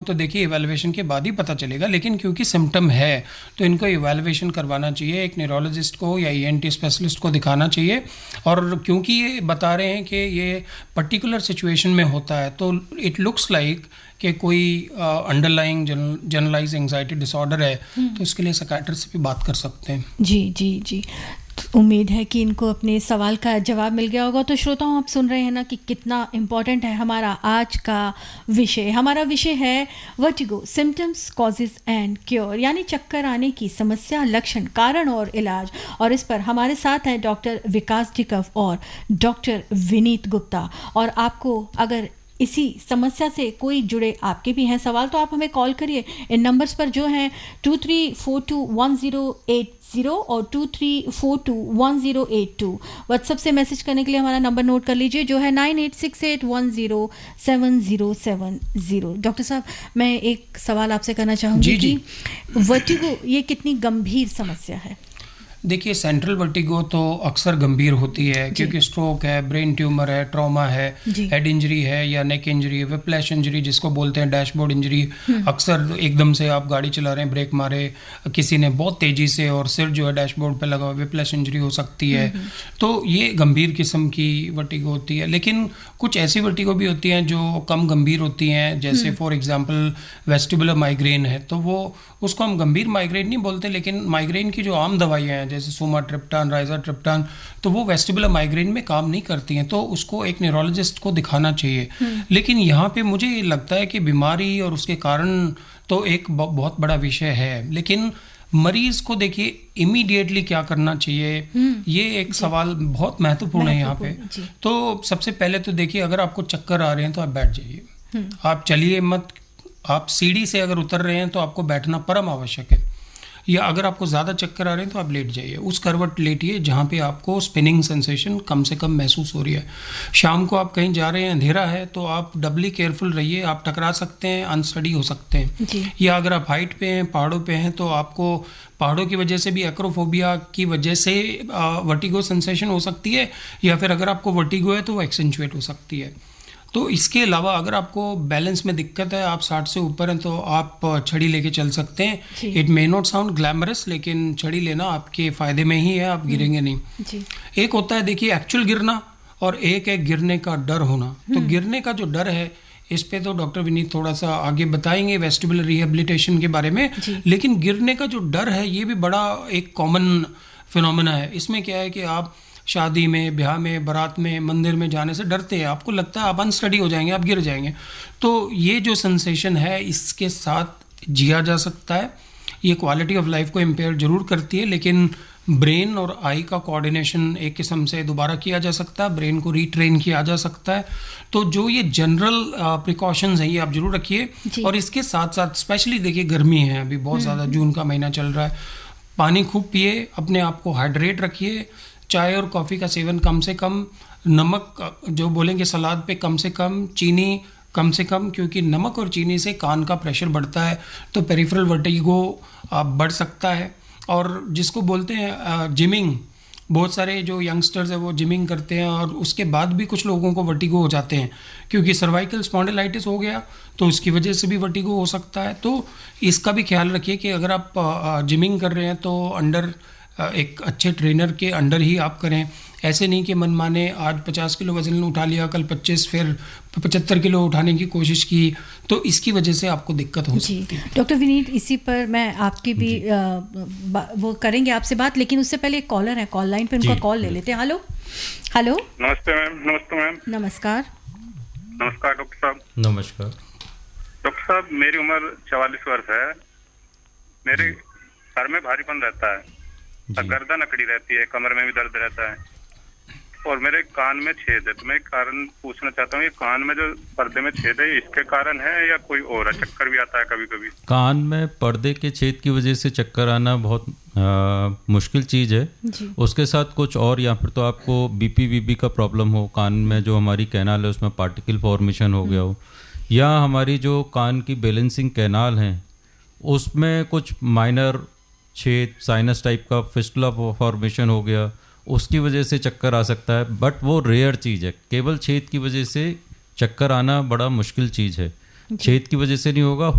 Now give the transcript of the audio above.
तो देखिए इवैल्यूएशन के बाद ही पता चलेगा, लेकिन क्योंकि सिम्टम है तो इनको इवैल्यूएशन करवाना चाहिए, एक न्यूरोलॉजिस्ट को या ईएनटी स्पेशलिस्ट को दिखाना चाहिए। और क्योंकि ये बता रहे हैं कि ये पर्टिकुलर सिचुएशन में होता है, तो इट लुक्स लाइक कि कोई अंडरलाइंग जनरलाइज एंजाइटी डिसऑर्डर है, तो इसके लिए साइकियाट्रिस्ट से भी बात कर सकते हैं। जी जी जी, उम्मीद है कि इनको अपने सवाल का जवाब मिल गया होगा। तो श्रोताओं, आप सुन रहे हैं ना कि कितना इम्पॉर्टेंट है हमारा आज का विषय। हमारा विषय है vertigo, symptoms, causes and cure, यानी चक्कर आने की समस्या, लक्षण, कारण और इलाज। और इस पर हमारे साथ हैं डॉक्टर विकास टिकव और डॉक्टर विनीत गुप्ता। और आपको अगर इसी समस्या से कोई जुड़े आपके भी हैं सवाल, तो आप हमें कॉल करिए इन नंबर्स पर जो हैं 23421080 और 23421082। व्हाट्सएप से मैसेज करने के लिए हमारा नंबर नोट कर लीजिए, जो है 9868107070। डॉक्टर साहब, मैं एक सवाल आपसे करना चाहूँगी कि वर्टिगो ये कितनी गंभीर समस्या है? देखिए, सेंट्रल वर्टिगो तो अक्सर गंभीर होती है, क्योंकि स्ट्रोक है, ब्रेन ट्यूमर है, ट्रॉमा है, हेड इंजरी है या नेक इंजरी है, विप्लैश इंजरी जिसको बोलते हैं, डैशबोर्ड इंजरी। अक्सर एकदम से आप गाड़ी चला रहे हैं, ब्रेक मारे किसी ने बहुत तेज़ी से और सिर जो है डैशबोर्ड पे लगा हुआ, विप्लैश इंजरी हो सकती है। तो ये गंभीर किस्म की वर्टिगो होती है। लेकिन कुछ ऐसी वर्टिगो भी होती हैं जो कम गंभीर होती हैं, जैसे फॉर एग्जांपल वेस्टिबुलर माइग्रेन है, तो वो उसको हम गंभीर माइग्रेन नहीं बोलते, लेकिन माइग्रेन की जो आम दवाइयाँ हैं जैसे सोमाट्रिप्टान, राइजाट्रिप्टान, तो वो वेस्टिबुलर माइग्रेन में काम नहीं करती हैं, तो उसको एक न्यूरोलॉजिस्ट को दिखाना चाहिए। लेकिन यहाँ पे मुझे लगता है कि बीमारी और उसके कारण तो एक बहुत बड़ा विषय है, लेकिन मरीज को देखिए इमीडिएटली क्या करना चाहिए, ये एक सवाल बहुत महत्वपूर्ण है यहाँ पे। तो सबसे पहले तो देखिए, अगर आपको चक्कर आ रहे हैं तो आप बैठ जाइए, आप चलिए मत। आप सीढ़ी से अगर उतर रहे हैं तो आपको बैठना परम आवश्यक है, या अगर आपको ज़्यादा चक्कर आ रहे हैं तो आप लेट जाइए, उस करवट लेटिए जहाँ पे आपको स्पिनिंग सेंसेशन कम से कम महसूस हो रही है। शाम को आप कहीं जा रहे हैं, अंधेरा है, तो आप डबली केयरफुल रहिए, आप टकरा सकते हैं, अनस्टडी हो सकते हैं। या अगर आप हाइट पे हैं, पहाड़ों पे हैं, तो आपको पहाड़ों की वजह से भी एक्रोफोबिया की वजह से वर्टिगो सेंसेशन हो सकती है, या फिर अगर आपको वर्टिगो है तो वो एक्सेंचुएट हो सकती है। तो इसके अलावा अगर आपको बैलेंस में दिक्कत है, आप 60 से ऊपर हैं, तो आप छड़ी लेके चल सकते हैं। It may not sound glamorous, लेकिन छड़ी लेना आपके फ़ायदे में ही है, आप गिरेंगे नहीं। एक होता है देखिए एक्चुअल गिरना, और एक है गिरने का डर होना। तो गिरने का जो डर है, इस पे तो डॉक्टर विनीत थोड़ा सा आगे बताएंगे वेस्टिबुलर रिहेबिलिटेशन के बारे में। लेकिन गिरने का जो डर है, ये भी बड़ा एक कॉमन फिनोमेना है। इसमें क्या है कि आप शादी में, ब्याह में, बारात में, मंदिर में जाने से डरते हैं, आपको लगता है आप अनस्टडी हो जाएंगे, आप गिर जाएंगे। तो ये जो सेंसेशन है, इसके साथ जिया जा सकता है। ये क्वालिटी ऑफ लाइफ को इम्पेयर जरूर करती है, लेकिन ब्रेन और आई का कोऑर्डिनेशन एक किस्म से दोबारा किया जा सकता है, ब्रेन को रीट्रेन किया जा सकता है। तो जो ये जनरल प्रिकॉशंस हैं, ये आप जरूर रखिए। और इसके साथ साथ स्पेशली देखिए, गर्मी है अभी बहुत ज़्यादा, जून का महीना चल रहा है, पानी खूब पिए, अपने आप को हाइड्रेट रखिए, चाय और कॉफ़ी का सेवन कम से कम, नमक जो बोलेंगे सलाद पे कम से कम, चीनी कम से कम, क्योंकि नमक और चीनी से कान का प्रेशर बढ़ता है, तो पेरिफेरल वर्टिगो बढ़ सकता है। और जिसको बोलते हैं जिमिंग, बहुत सारे जो यंगस्टर्स हैं वो जिमिंग करते हैं, और उसके बाद भी कुछ लोगों को वर्टिगो हो जाते हैं, क्योंकि सर्वाइकल स्पॉन्डिलाइटिस हो गया, तो उसकी वजह से भी वर्टिगो हो सकता है। तो इसका भी ख्याल रखिए कि अगर आप जिमिंग कर रहे हैं तो अंडर एक अच्छे ट्रेनर के अंडर ही आप करें। ऐसे नहीं कि मन माने आज 50 किलो वजन उठा लिया, कल 25, फिर 75 किलो उठाने की कोशिश की, तो इसकी वजह से आपको दिक्कत हो सकती है। डॉक्टर विनीत, इसी पर मैं आपकी भी वो करेंगे आपसे बात, लेकिन उससे पहले एक कॉलर है कॉल लाइन पे, उनका कॉल ले लेते हैं। Hello hello. नमस्ते मैम। नमस्ते मैम। नमस्कार। नमस्कार डॉक्टर साहब। नमस्कार डॉक्टर साहब, मेरी उम्र 44 वर्ष है। मेरे सर में भारीपन रहता है, गर्दन अकड़ी रहती है, कमर में भी दर्द रहता है, और मेरे कान में छेद है। तो मैं कारण पूछना चाहता हूँ, ये कान में जो पर्दे में छेद है, इसके कारण है या कोई और है? चक्कर भी आता है कभी कभी। कान में पर्दे के छेद की वजह से चक्कर आना बहुत मुश्किल चीज़ है। उसके साथ कुछ और, या फिर तो आपको बीपी का प्रॉब्लम हो, कान में जो हमारी कैनाल है उसमें पार्टिकल फॉर्मेशन हो गया हो, या हमारी जो कान की बैलेंसिंग कैनाल हैं उसमें कुछ माइनर छेद, साइनस टाइप का फिस्टुला फॉर्मेशन हो गया, उसकी वजह से चक्कर आ सकता है। बट वो रेयर चीज़ है, केवल छेद की वजह से चक्कर आना बड़ा मुश्किल चीज़ है। छेद की वजह से नहीं होगा,